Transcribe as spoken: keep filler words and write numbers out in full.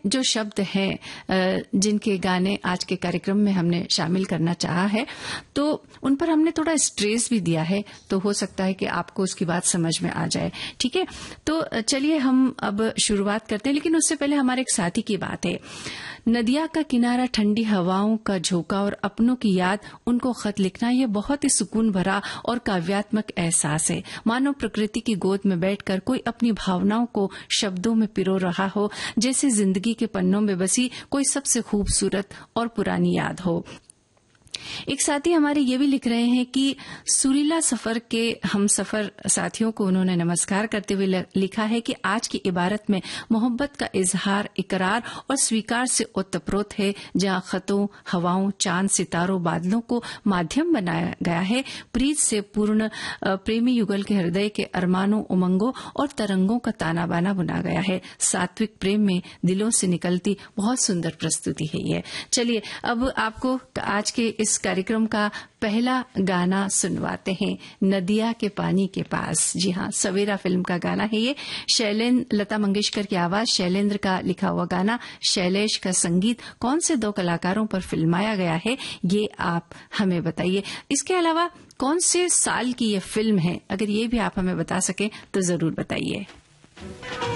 जो शब्द हैं जिनके गाने आज के कार्यक्रम में हमने शामिल करना चाहा है, तो उन पर हमने थोड़ा स्ट्रेस भी दिया है, तो हो सकता है कि आपको उसकी बात समझ में आ जाए। ठीक है, तो चलिए हम अब शुरुआत करते हैं, लेकिन उससे पहले हमारे एक साथी की बात है। नदिया का किनारा, ठंडी हवाओं का झोंका और अपनों की याद, उनको खत लिखना ये बहुत ही सुकून भरा और काव्यात्मक एहसास है, मानो प्रकृति की गोद में बैठकर कोई अपनी भावनाओं को शब्दों में पिरो रहा हो, जैसे जिंदगी के पन्नों में बसी कोई सबसे खूबसूरत और पुरानी याद हो। एक साथी हमारे ये भी लिख रहे हैं कि सुरीला सफर के हम सफर साथियों को उन्होंने नमस्कार करते हुए लिखा है कि आज की इबारत में मोहब्बत का इजहार, इकरार और स्वीकार से ओतप्रोत है, जहां खतों, हवाओं, चांद, सितारों, बादलों को माध्यम बनाया गया है। प्रीत से पूर्ण प्रेमी युगल के हृदय के अरमानों, उमंगों और तरंगों का ताना बाना बुना गया है। सात्विक प्रेम में दिलों से निकलती बहुत सुंदर प्रस्तुति है ये। चलिए अब आपको आज के इस कार्यक्रम का पहला गाना सुनवाते हैं, नदिया के पानी के पास। जी हाँ, सवेरा फिल्म का गाना है ये। शैलेंद्र, लता मंगेशकर की आवाज, शैलेंद्र का लिखा हुआ गाना, शैलेश का संगीत, कौन से दो कलाकारों पर फिल्माया गया है ये आप हमें बताइए। इसके अलावा कौन से साल की ये फिल्म है, अगर ये भी आप हमें बता सकें तो जरूर बताइए।